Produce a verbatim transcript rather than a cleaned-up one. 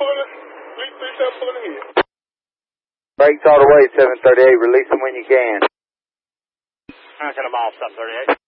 Lead three seven pulling ahead. Brakes all the way, seven thirty-eight. Release them when you can. I'm going to off, seven thirty-eight.